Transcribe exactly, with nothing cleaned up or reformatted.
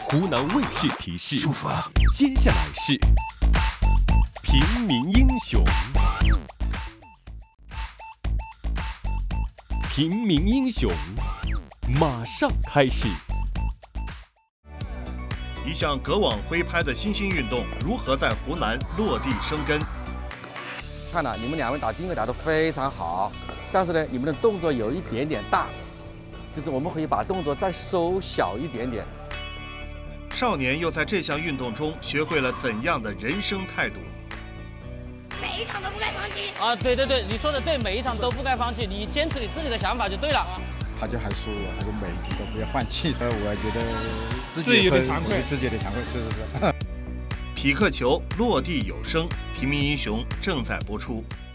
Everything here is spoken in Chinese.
湖南卫视提示：出发。接下来是平民英雄。平民英雄，马上开始。 一项隔网挥拍的新兴运动如何在湖南落地生根？ 看了你们两位打定位打得非常好，但是呢，你们的动作有一点点大，就是我们可以把动作再收小一点点。 少年又在这项运动中学会了怎样的人生态度？ 每一场都不该放弃啊！对对对，你说的对，每一场都不该放弃，你坚持你自己的想法就对了。 他就还说了，他说每一局都不要放弃。我觉得自己有点惭愧， 自己有点惭愧，是是是。 匹克球落地有声，平民英雄正在播出。